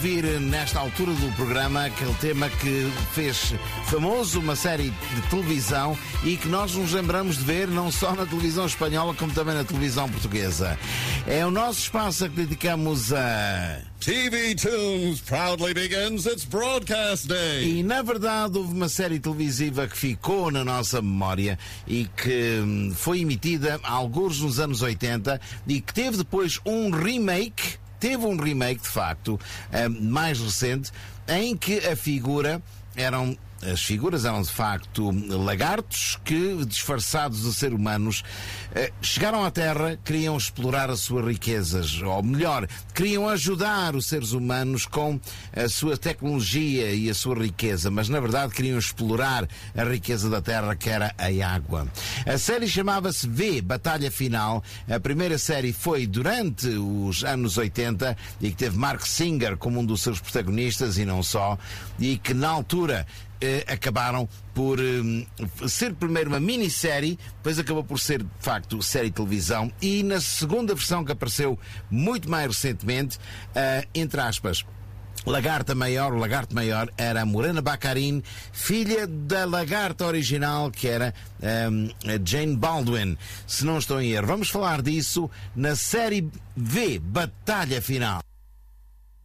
Vir nesta altura do programa aquele tema que fez famoso uma série de televisão e que nós nos lembramos de ver não só na televisão espanhola como também na televisão portuguesa. É o nosso espaço a que dedicamos a... TV Tunes proudly begins its broadcast day. E na verdade houve uma série televisiva que ficou na nossa memória e que foi emitida há alguns nos anos 80 e que teve depois um remake. Teve um remake, de facto, mais recente, em que as figuras eram, de facto, lagartos que, disfarçados de ser humanos, chegaram à Terra, queriam explorar as suas riquezas, ou melhor, queriam ajudar os seres humanos com a sua tecnologia e a sua riqueza, mas, na verdade, queriam explorar a riqueza da Terra, que era a água. A série chamava-se V, Batalha Final. A primeira série foi durante os anos 80 e que teve Mark Singer como um dos seus protagonistas, e não só, e que, na altura, acabaram por ser primeiro uma minissérie, depois acabou por ser, de facto, série de televisão, e na segunda versão, que apareceu muito mais recentemente, entre aspas, o lagarto maior era a Morena Baccarin, filha da lagarta original, que era a Jane Baldwin, se não estou em erro. Vamos falar disso na série V, Batalha Final.